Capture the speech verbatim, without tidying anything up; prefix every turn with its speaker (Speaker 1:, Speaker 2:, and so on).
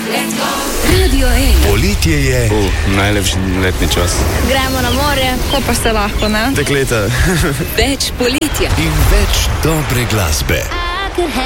Speaker 1: Radio ena.
Speaker 2: Poletje je.
Speaker 3: Uh, najlepši letni čas.
Speaker 4: Gremo na morje, ko pa se lahko, ne?
Speaker 3: Dekleta.
Speaker 1: Več poletja
Speaker 2: In več dobre glasbe.